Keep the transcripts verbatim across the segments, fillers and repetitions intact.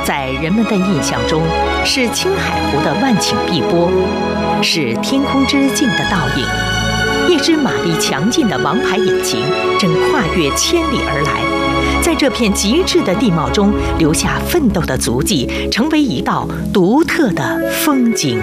在人们的印象中，是青海湖的万顷碧波，是天空之镜的倒影。一支马力强劲的王牌引擎正跨越千里而来，在这片极致的地貌中留下奋斗的足迹，成为一道独特的风景。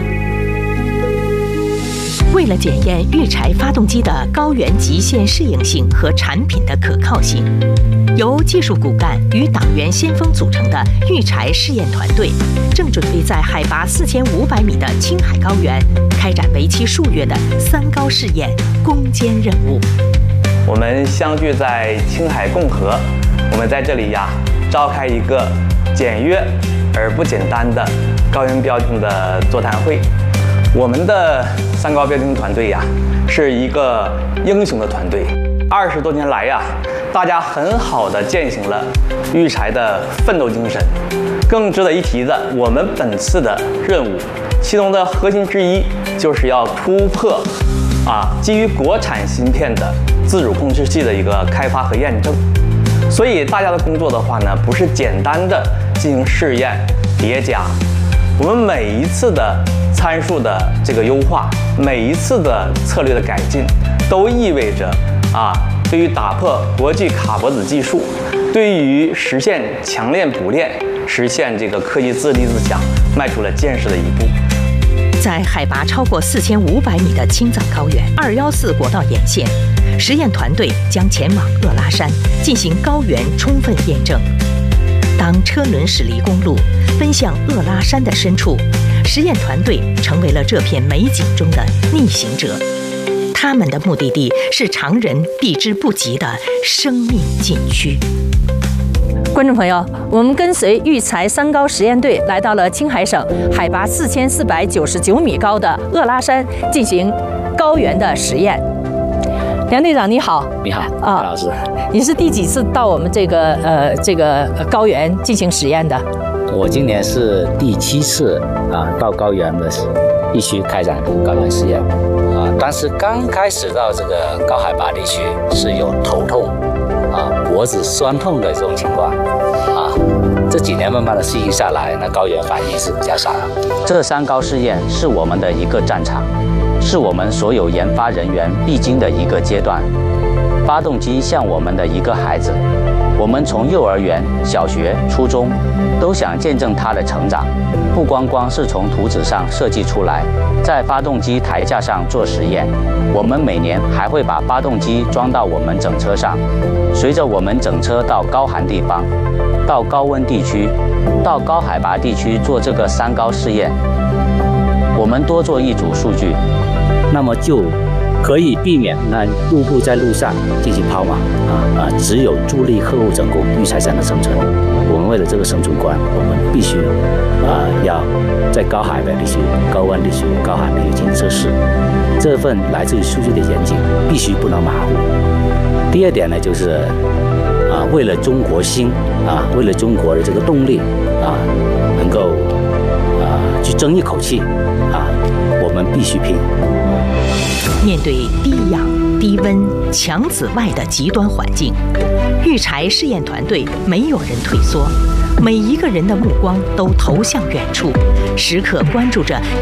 为了检验育柴发动机的高原极限适应性和产品的可靠性，由技术骨干与党员先锋组成的育柴试验团队，正准备在海拔四千五百米的青海高原开展为期数月的三高试验攻坚任务。 我们相聚在青海共和，我们在这里呀，召开一个简约而不简单的高原标定的座谈会。我们的三高标定团队呀，是一个英雄的团队。二十多年来呀，大家很好的践行了育柴的奋斗精神。更值得一提的，我们本次的任务，其中的核心之一就是要突破啊，基于国产芯片的自主控制器的一个开发和验证。所以大家的工作的话呢，不是简单的进行试验叠加，我们每一次的参数的这个优化，每一次的策略的改进，都意味着啊，对于打破国际卡脖子技术，对于实现强链补链，实现这个科技自立自强，迈出了坚实的一步。 在海拔超过四千五百米的青藏高原二幺四国道沿线，实验团队将前往鄂拉山进行高原充分验证。当车轮驶离公路，奔向鄂拉山的深处，实验团队成为了这片美景中的逆行者。他们的目的地是常人避之不及的生命禁区。 观众朋友，我们跟随育柴三高实验队来到了青海省海拔四千四百九十九米高的鄂拉山进行高原的实验。梁队长你好。 你好，啊，老师， 你是第几次到我们这个呃这个高原进行实验的？ 我今年是第七次啊到高原的地区开展高原实验啊。当时刚开始到这个高海拔地区是有头痛啊、脖子酸痛的这种情况啊。这几年慢慢的适应下来，那高原反应是比较少了。这三高试验是我们的一个战场，是我们所有研发人员必经的一个阶段。发动机像我们的一个孩子，我们从幼儿园、小学、初中都想见证它的成长，不光光是从图纸上设计出来，在发动机台架上做实验。我们每年还会把发动机装到我们整车上，随着我们整车到高寒地方、到高温地区、到高海拔地区做这个三高试验。我们多做一组数据，那么就可以避免那陆部在路上进行跑马啊啊，只有助力客户成功，育柴山的生存。我们为了这个生存观，我们必须啊要在高海拔地区、高温地区、高寒地区进行测试。这份来自于数据的严谨，必须不能马虎。第二点呢，就是啊，为了中国心啊，为了中国的这个动力啊，能够啊去争一口气啊，我们必须拼。 面对低氧、低温、强紫外的极端环境，育柴试验团队没有人退缩，每一个人的目光都投向远处，时刻关注着